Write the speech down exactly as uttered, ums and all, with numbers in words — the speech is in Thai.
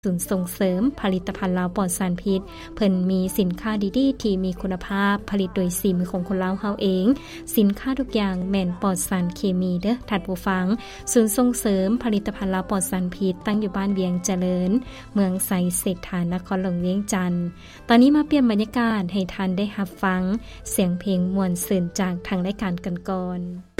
ศูนย์ส่งเสริมผลิตภัณฑ์ลาวปลอดสารพิษเพิ่นมีสินค้าดีๆที่มีคุณภาพผลิตโดยสีมือของคนลาวเฮาเองสินค้าทุกอย่างแม่นปลอดสารเคมีเด้อท่านผู้ฟังศูนย์ส่งเสริมผลิตภัณฑ์ลาวปลอดสารพิษตั้งอยู่บ้านเวียงเจริญเมืองไสเศรษฐานครหลวงเวียงจันทน์ตอนนี้มาเปลี่ยนบรรยากาศให้ท่านได้รับฟังเสียงเพลงม่วนซื่นจากทางรายการกันก่อน